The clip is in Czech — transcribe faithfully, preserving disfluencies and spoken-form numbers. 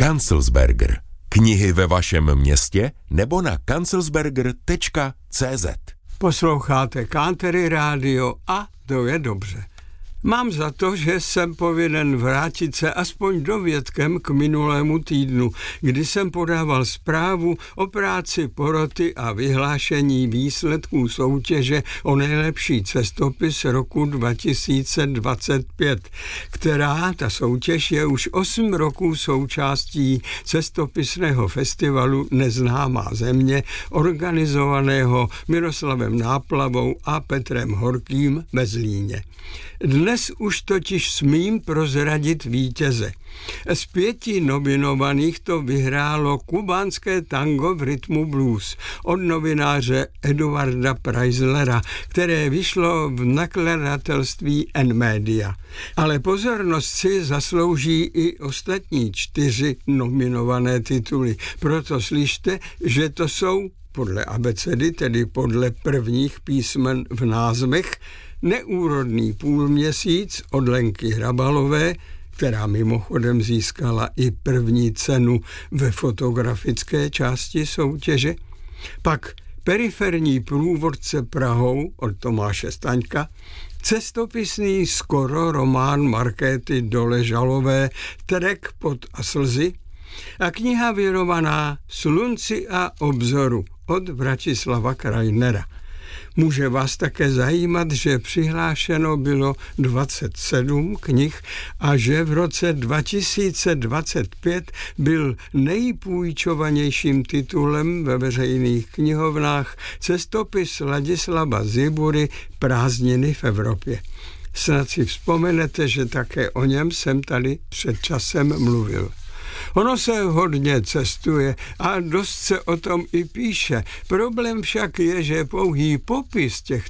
Kanzelsberger. Knihy ve vašem městě nebo na kanzelsberger tečka cé zet. Posloucháte Country Radio a to je dobře. Mám za to, že jsem povinen vrátit se aspoň dovědkem k minulému týdnu, kdy jsem podával zprávu o práci poroty a vyhlášení výsledků soutěže o nejlepší cestopis roku dva tisíce dvacet pět, která, ta soutěž, je už osm roků součástí cestopisného festivalu Neznámá země, organizovaného Miroslavem Náplavou a Petrem Horkým ve Zlíně. Dnes už totiž smím prozradit vítěze. Z pěti nominovaných to vyhrálo kubánské tango v rytmu blues od novináře Eduarda Preislera, které vyšlo v nakladatelství N-Media. Ale pozornost si zaslouží i ostatní čtyři nominované tituly. Proto slyšte, že to jsou podle abecedy, tedy podle prvních písmen v názvech, Neúrodný půlměsíc od Lenky Hrabalové, která mimochodem získala i první cenu ve fotografické části soutěže, pak Periferní průvodce Prahou od Tomáše Staňka, cestopisný skoro román Markéty Doležalové Trek, pot a slzy a kniha věnovaná Slunci a obzoru od Vratislava Krajnera. Může vás také zajímat, že přihlášeno bylo dvacet sedm knih a že v roce dva tisíce dvacet pět byl nejpůjčovanějším titulem ve veřejných knihovnách cestopis Ladislava Zibury Prázdniny v Evropě. Snad si vzpomenete, že také o něm jsem tady před časem mluvil. Ono se hodně cestuje a dost se o tom i píše. Problém však je, že pouhý popis těch